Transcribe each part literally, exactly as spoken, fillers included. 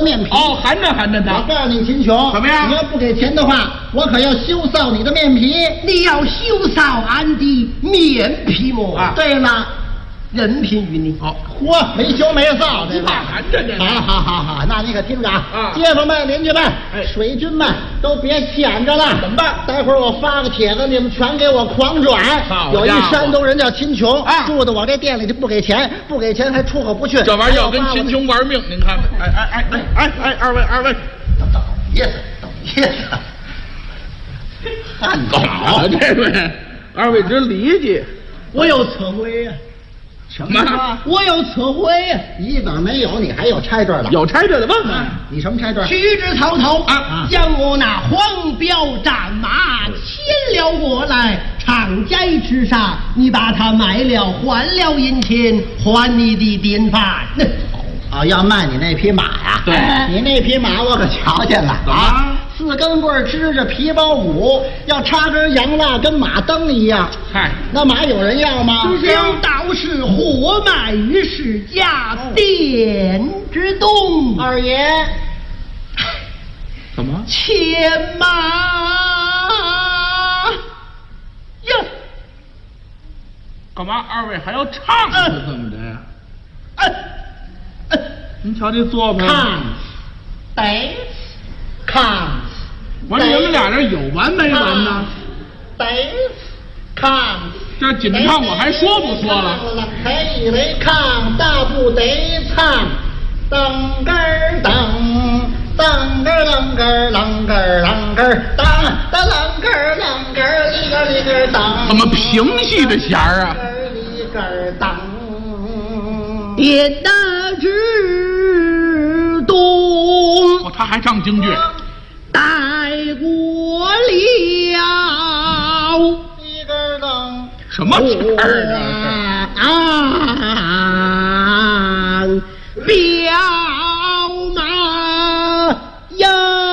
的面皮。 哦，含着含着呢。 我告诉你，秦琼， 怎么样？ 你要不给钱的话，我可要羞臊你的面皮。 你要羞臊俺的面皮么？ 啊，对了。 人品于你， 好，嚯，没羞没臊， 不怕寒碜这。 好好好好，那你可听着啊， 啊街坊们、邻居们、 哎水军们都别闲着了， 怎么办？ 待会儿我发个帖子，你们全给我狂转。有一山东人叫秦琼， 啊， 住到我这店里就不给钱，不给钱还出口不去。 这玩意儿要跟秦琼玩命，您看看。哎哎哎哎哎哎，二位二位， 等意思，等意思，汉好，这位二位真理解。 我有测绘呀。 什么？ 我有测绘呀！ 你怎么没有？你还有差坠的？ 有差坠的问问。 你什么差坠？ 须知曹操啊， 将我那黄标战马牵了过来，长街之上，你把它卖了，换了银钱，还你的典范。 哦，要卖你那匹马呀？ 对， 你那匹马我可瞧见了啊！四根棍支着皮包骨，要插根洋蜡，跟马灯一样。 嗨， 那马有人要吗？ 相道是货卖于市价，店之东。 二爷， 怎么？ 牵马呀！ 干嘛？二位还要唱是怎么着呀？ 哎哎， 您瞧这作品。 看，得，看。 我说你们俩人有完没完呢？ 得，看。 这紧唱我还说不说了？ 还以为看大不得唱，噔根儿噔，噔根儿噔根儿噔根儿噔根儿噔，噔噔根儿噔根儿一根一根噔。 怎么评戏的弦儿啊？ 一根噔。 点的之东， 哦，他还唱京剧。 带过了一根噔。 什么词儿啊？彪马呀！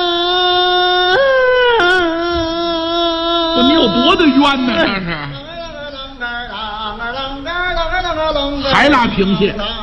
不，你有多大冤呢？这是。还拉平戏。